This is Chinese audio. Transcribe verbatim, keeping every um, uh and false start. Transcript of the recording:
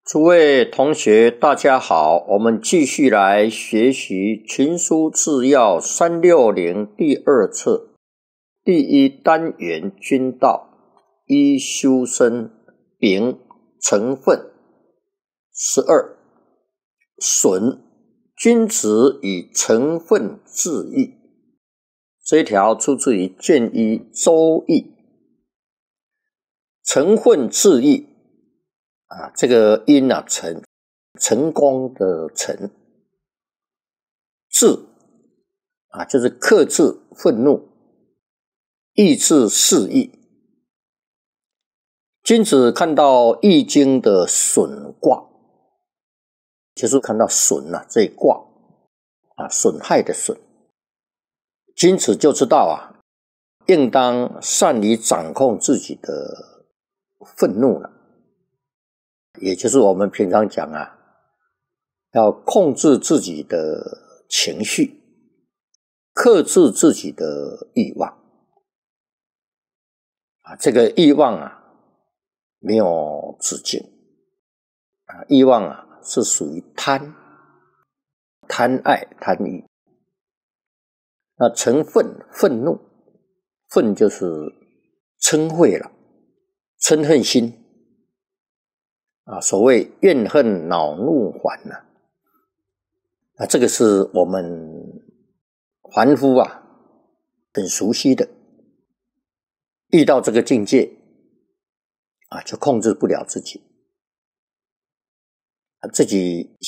诸位同学，大家好，我们继续来学习《群书治要》三六零第二册第一单元君道一修身丙成分十二损君子以成分治义。这一条出自于卷一周易。成分治义啊，这个因啊，成成功的成，治啊，就是克制愤怒，抑制肆意。君子看到易经的损卦，就是看到损啊这一卦啊，损害的损，君子就知道啊，应当善于掌控自己的愤怒了。也就是我们平常讲啊，要控制自己的情绪，克制自己的欲望啊，这个欲望啊没有止境啊，欲望啊是属于贪，贪爱贪欲。那成愤愤怒，愤就是嗔恚了，嗔恨心啊，所谓怨恨恼怒烦呐、啊，啊，这个是我们凡夫啊很熟悉的。遇到这个境界啊，就控制不了自己，啊、自己